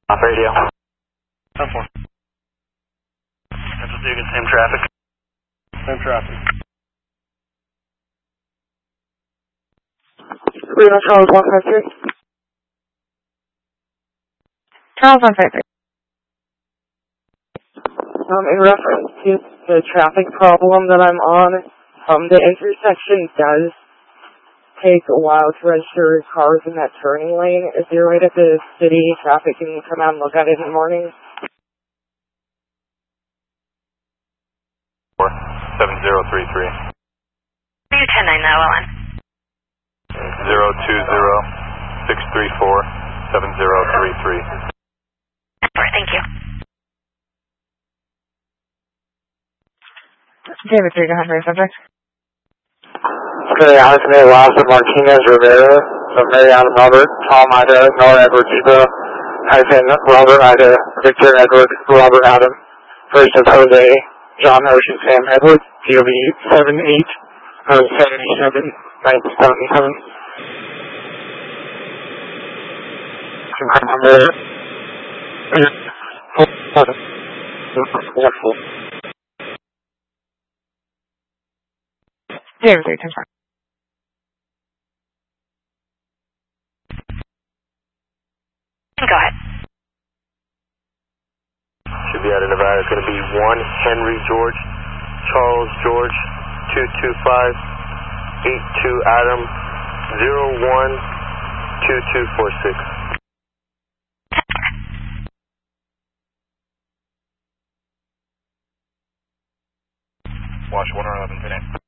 Off radio. 10-4. Central Dugan, same traffic. Same traffic. Reno Charles 153. Charles 153. In reference to the traffic problem that I'm on, the intersection does take a while to register cars in that turning lane. Is there a way that the city traffic can come out and look at it in the morning? 7033. 10-9 now, Ellen. 020-634-7033. Thank you. David 3 to 100 subject. Okay, Anthony Laza Martinez Rivera, so Mary Adam Robert, Tom Ida, Nora Edward Zebra, hyphen Robert Ida, Victor Edward, Robert Adam, first of Jose, John Ocean Sam Edward, POV 7877 1977. Confirm number. David 3 10 Go ahead. Should be out of Nevada. It's going to be 1 Henry George, Charles George, 225-82 Adam, 01-2246. Watch 111 today.